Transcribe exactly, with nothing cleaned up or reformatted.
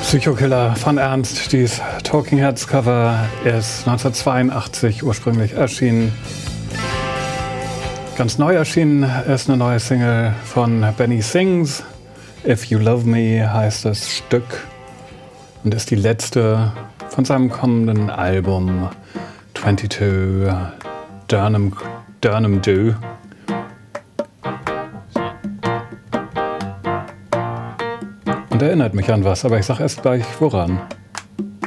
Psychokiller von Ernst. Dieses Talking Heads Cover ist neunzehnhundertzweiundachtzig ursprünglich erschienen. Ganz neu erschienen ist eine neue Single von Benny Sings. If You Love Me heißt das Stück und ist die letzte von seinem kommenden Album zweiundzwanzig Durham, Durham Do. Und erinnert mich an was, aber ich sag erst gleich woran.